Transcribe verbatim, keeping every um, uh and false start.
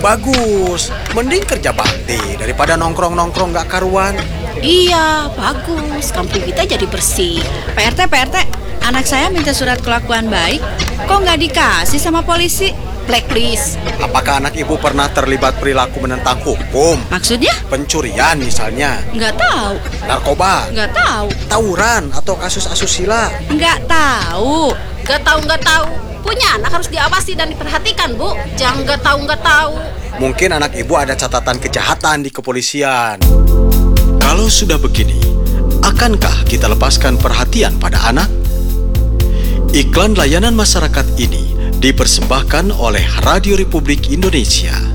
bagus. Mending kerja bakti daripada nongkrong-nongkrong gak karuan. Iya, bagus. Kampung kita jadi bersih. P R T, P R T, anak saya minta surat kelakuan baik. Kok nggak dikasih sama polisi? Blacklist. Apakah anak ibu pernah terlibat perilaku menentang hukum? Maksudnya? Pencurian misalnya, Nggak tahu. narkoba, Nggak tahu. tawuran, atau kasus asusila. Nggak tahu. Gak tahu nggak tahu. Punya anak harus diawasi dan diperhatikan, Bu. Jangan gak tahu nggak tahu. Mungkin anak ibu ada catatan kejahatan di kepolisian. Kalau sudah begini, akankah kita lepaskan perhatian pada anak? Iklan layanan masyarakat ini dipersembahkan oleh Radio Republik Indonesia.